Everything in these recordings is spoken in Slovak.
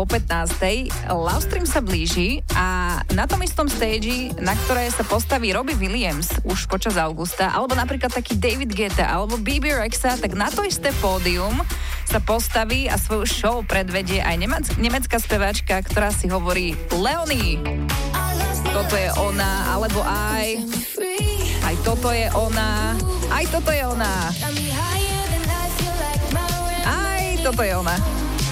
Po 15. Livestream sa blíži a na tom istom stage, na ktoré sa postaví Robbie Williams už počas augusta, alebo napríklad taký David Guetta alebo BB Rexa, tak na to isté pódium sa postaví a svoju show predvedie aj nemecká speváčka, ktorá si hovorí Leonie. Toto je ona, alebo aj toto je ona, aj toto je ona. Aj toto je ona.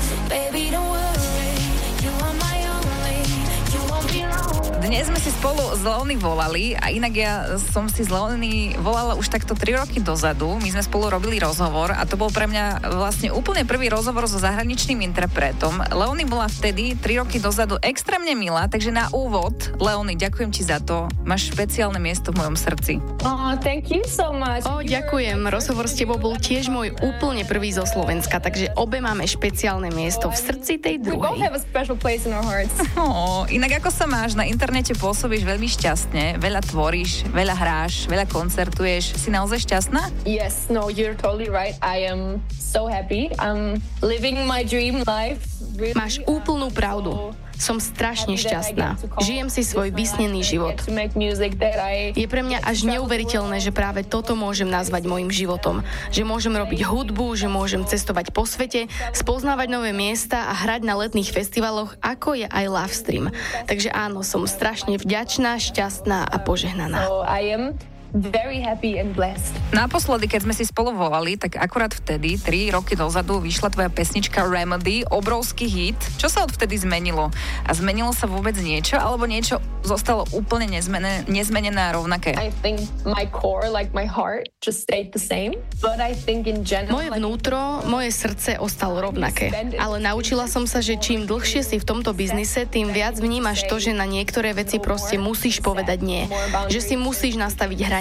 Dnes sme si spolu s Leonie volali a inak ja som si s Leonie volala už takto 3 roky dozadu. My sme spolu robili rozhovor a to bol pre mňa vlastne úplne prvý rozhovor so zahraničným interpretom. Leonie bola vtedy 3 roky dozadu extrémne milá, takže na úvod, Leonie, ďakujem ti za to. Máš špeciálne miesto v mojom srdci. Thank you so much. Ďakujem. Rozhovor s tebou bol tiež môj úplne prvý zo Slovenska, takže obe máme špeciálne miesto v srdci tej druhej. We both have a special place in our hearts. Inak ako sa máš? Na internete pôsobíš veľmi šťastne, veľa tvoríš, veľa hráš, veľa koncertuješ. Si naozaj šťastná? Yes, no, you're totally right. I am so happy. I'm living my dream life. Really. Máš úplnú pravdu. Som strašne šťastná. Žijem si svoj vysnený život. Je pre mňa až neuveriteľné, že práve toto môžem nazvať mojim životom. Že môžem robiť hudbu, že môžem cestovať po svete, spoznávať nové miesta a hrať na letných festivaloch, ako je aj Livestream. Takže áno, som strašne vďačná, šťastná a požehnaná. Very happy and blessed. Naposledy, keď sme si spolu volali, tak akurát vtedy, 3 roky dozadu, vyšla tvoja pesnička Remedy, obrovský hit. Čo sa odvtedy zmenilo? A zmenilo sa vôbec niečo? Alebo niečo zostalo úplne nezmenené a rovnaké? I think my core, like my heart, just stayed the same. But I think in general... Moje vnútro, moje srdce ostalo rovnaké. Ale naučila som sa, že čím dlhšie si v tomto biznise, tým viac vnímaš to, že na niektoré veci proste musíš povedať nie. Že si musíš nastaviť hranice.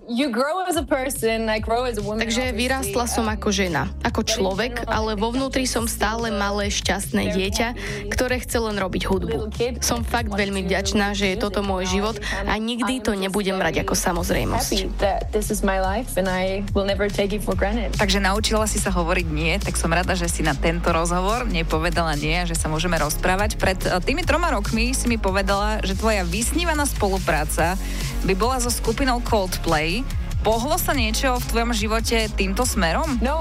Takže vyrástla som ako žena, ako človek, ale vo vnútri som stále malé šťastné dieťa, ktoré chce len robiť hudbu. Som fakt veľmi vďačná, že je toto môj život a nikdy to nebudem brať ako samozrejmosť. Takže naučila si sa hovoriť nie, tak som rada, že si na tento rozhovor nepovedala nie a že sa môžeme rozprávať. Pred tými 3 rokmi si mi povedala, že tvoja vysnívaná spolupráca by bola so skupinou Coldplay. Pohlo sa niečo v tvojom živote týmto smerom? No,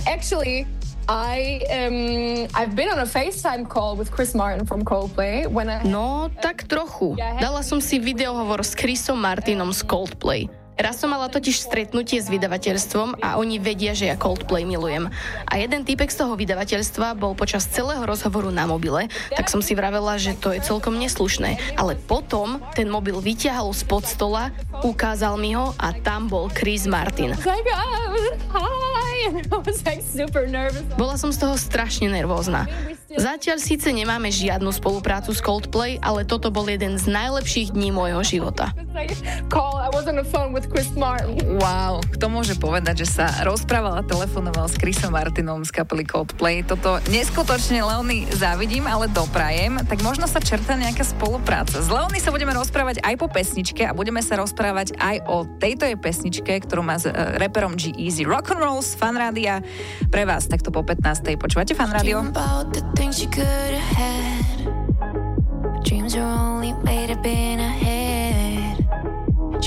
I've been on a FaceTime call with Chris Martin from Coldplay. No, tak trochu. Dala som si videohovor s Chrisom Martinom z Coldplay. Raz som mala totiž stretnutie s vydavateľstvom a oni vedia, že ja Coldplay milujem. A jeden týpek z toho vydavateľstva bol počas celého rozhovoru na mobile, tak som si vravela, že to je celkom neslušné. Ale potom ten mobil vyťahol spod stola, ukázal mi ho a tam bol Chris Martin. Bola som z toho strašne nervózna. Zatiaľ síce nemáme žiadnu spoluprácu s Coldplay, ale toto bol jeden z najlepších dní môjho života. Wow, kto môže povedať, že sa rozprával a telefonoval s Chrisom Martinom z kapely Coldplay? Toto neskutočne Leonie závidím, ale doprajem. Tak možno sa črtá nejaká spolupráca. S Leonie sa budeme rozprávať aj po pesničke a budeme sa rozprávať aj o tejto jej pesničke, ktorú má s reperom G-Eazy. Rock'n'Roll z Fan Rádia pre vás takto po 15. Počúvate Fan Rádio? Dreams are only made up in